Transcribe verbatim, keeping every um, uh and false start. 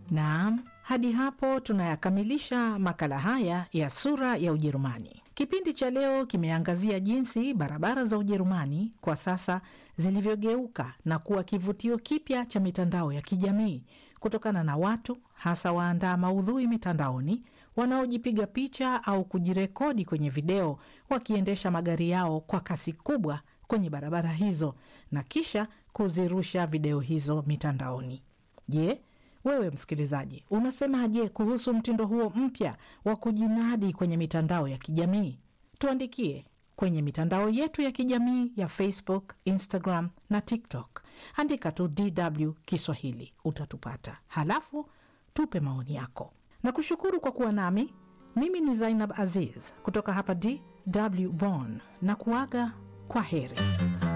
Naam, hadi hapo tunayakamilisha makala haya ya Sura ya Ujerumani. Kipindi cha leo kimeangazia jinsi barabara za Ujerumani kwa sasa zilivyogeuka na kuwa kivutio kipya cha mitandao ya kijamii kutokana na watu, hasa waandaa maudhui mitandaoni, wanaojipiga picha au kujirekodi kwenye video wakiendesha magari yao kwa kasi kubwa kwenye barabara hizo na kisha kuzirusha video hizo mitandaoni. Je, wewe msikilizaji, unasemaje kuhusu mtindo huo mpya wa kujinadi kwenye mitandao ya kijamii? Tuandikie kwenye mitandao yetu ya kijamii ya Facebook, Instagram na TikTok. Andika tu D W Kiswahili, utatupata. Halafu tupe maoni yako. Na kushukuru kwa kuwa nami. Mimi ni Zainab Aziz kutoka hapa D W Bonn na kuaga kwa heri.